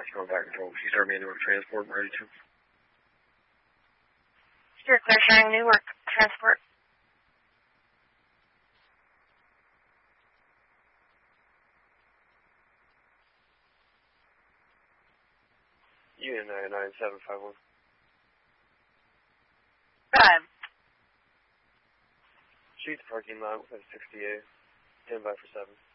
going back control. She started me Newark transport. I'm ready to. Sure, clear sharing Newark transport. Unit 99751. Drive. Shoot the parking lot with a 68. 10 by for 7.